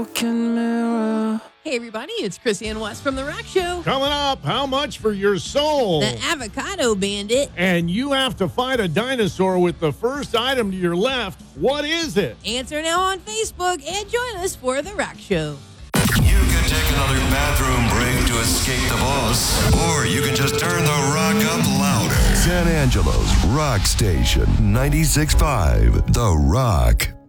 Hey everybody, it's Chris Ann West from The Rock Show. Coming up, how much for your soul? The Avocado Bandit. And you have to fight a dinosaur with the first item to your left. What is it? Answer now on Facebook and join us for The Rock Show. You can take another bathroom break to escape the boss, or you can just turn the rock up louder. San Angelo's Rock Station 96.5, The Rock.